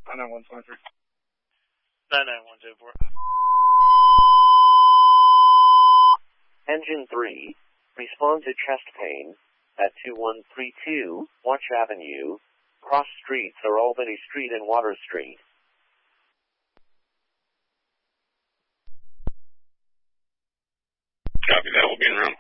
99123. 99124. Engine 3, respond to chest pain at 2132 Watch Avenue, cross streets are Albany Street and Water Street. Copy that, we'll be in room.